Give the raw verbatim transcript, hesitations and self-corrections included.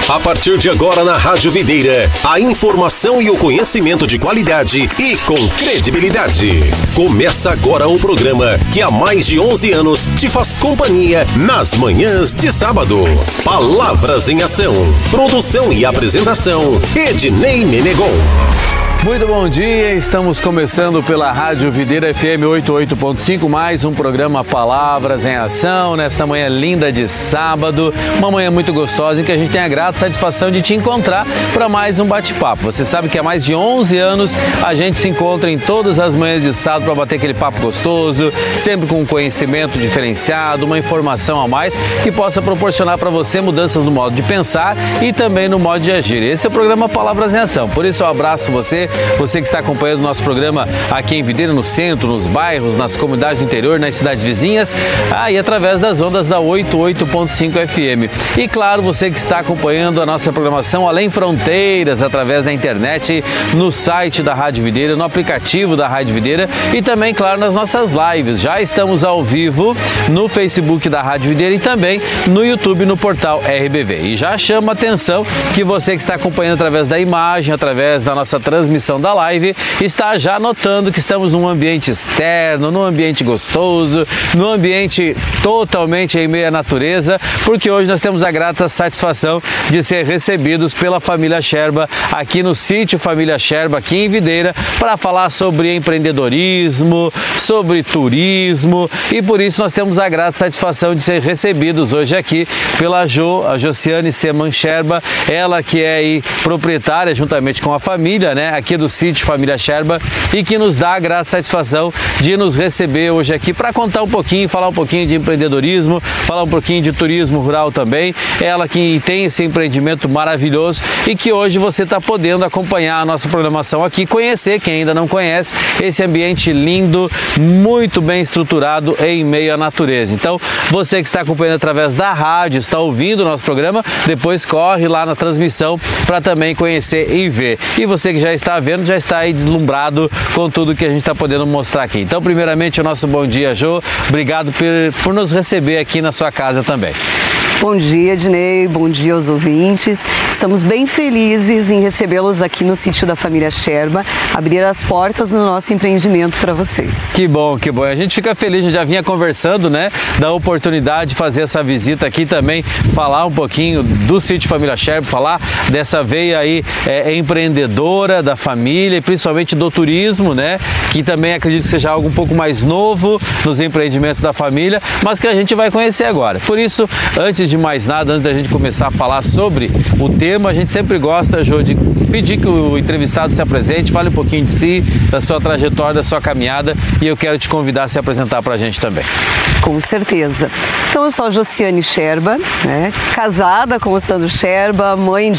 A partir de agora na Rádio Videira, a informação e o conhecimento de qualidade e com credibilidade. Começa agora o programa que há mais de onze anos te faz companhia nas manhãs de sábado. Palavras em Ação. Produção e apresentação, Ednei Menegon. Muito bom dia, estamos começando pela Rádio Videira F M oitenta e oito ponto cinco, mais um programa Palavras em Ação, nesta manhã linda de sábado, uma manhã muito gostosa em que a gente tem a grata satisfação de te encontrar para mais um bate-papo. Você sabe que há mais de onze anos a gente se encontra em todas as manhãs de sábado para bater aquele papo gostoso, sempre com um conhecimento diferenciado, uma informação a mais que possa proporcionar para você mudanças no modo de pensar e também no modo de agir. Esse é o programa Palavras em Ação, por isso eu abraço você. Você que está acompanhando o nosso programa aqui em Videira, no centro, nos bairros, nas comunidades do interior, nas cidades vizinhas, ah, e através das ondas da oitenta e oito ponto cinco F M. E claro, você que está acompanhando a nossa programação além fronteiras, através da internet, no site da Rádio Videira, no aplicativo da Rádio Videira e também, claro, nas nossas lives. Já estamos ao vivo no Facebook da Rádio Videira e também no YouTube, no portal R B V. E já chama a atenção que você que está acompanhando através da imagem, através da nossa transmissão da live, está já notando que estamos num ambiente externo, num ambiente gostoso, num ambiente totalmente em meio à natureza, porque hoje nós temos a grata satisfação de ser recebidos pela família Scherba aqui no sítio Família Scherba, aqui em Videira, para falar sobre empreendedorismo, sobre turismo, e por isso nós temos a grata satisfação de ser recebidos hoje aqui pela Jo, a Josiane Seman Scherba, ela que é aí proprietária juntamente com a família, né, aqui do sítio Família Scherba, e que nos dá a grata satisfação de nos receber hoje aqui para contar um pouquinho, falar um pouquinho de empreendedorismo, falar um pouquinho de turismo rural também. Ela que tem esse empreendimento maravilhoso e que hoje você está podendo acompanhar a nossa programação aqui, conhecer, quem ainda não conhece, esse ambiente lindo, muito bem estruturado em meio à natureza. Então, você que está acompanhando através da rádio, está ouvindo o nosso programa, depois corre lá na transmissão para também conhecer e ver. E você que já está vendo, já está aí deslumbrado com tudo que a gente está podendo mostrar aqui. Então, primeiramente, o nosso bom dia, Jo. Obrigado por, por nos receber aqui na sua casa também. Bom dia, Ednei. Bom dia aos ouvintes. Estamos bem felizes em recebê-los aqui no sítio da família Scherba, abrir as portas do nosso empreendimento para vocês. Que bom, que bom. A gente fica feliz, a gente já vinha conversando, né, da oportunidade de fazer essa visita aqui também, falar um pouquinho do sítio Família Scherba, falar dessa veia aí é, empreendedora da família e principalmente do turismo, né, que também acredito que seja algo um pouco mais novo nos empreendimentos da família, mas que a gente vai conhecer agora. Por isso, antes de mais nada, antes da gente começar a falar sobre o tema, a gente sempre gosta, Jo, de pedir que o entrevistado se apresente, fale um pouquinho de si, da sua trajetória, da sua caminhada, e eu quero te convidar a se apresentar para a gente também. Com certeza. Então, eu sou a Josiane Scherba, né, casada com o Sandro Scherba, mãe de